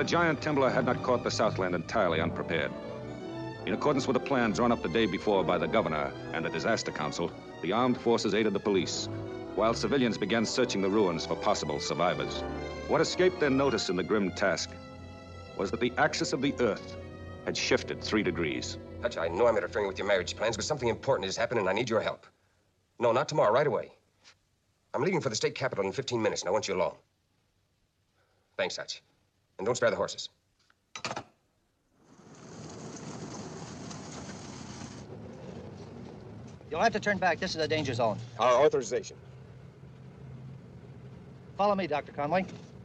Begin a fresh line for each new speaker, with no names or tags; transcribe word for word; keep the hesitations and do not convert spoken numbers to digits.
giant Temblor had not caught the Southland entirely unprepared. In accordance with a plan drawn up the day before by the governor and the disaster council, the armed forces aided the police, while civilians began searching the ruins for possible survivors. What escaped their notice in the grim task was that the axis of the Earth had shifted three degrees.
Hutch, I know I'm interfering with your marriage plans, but something important has happened and I need your help. No, not tomorrow, right away. I'm leaving for the state capitol in fifteen minutes and I want you along. Thanks, Hutch. And don't spare the horses.
You'll have to turn back. This is a danger zone.
Our authorization.
Follow me, Doctor Conway.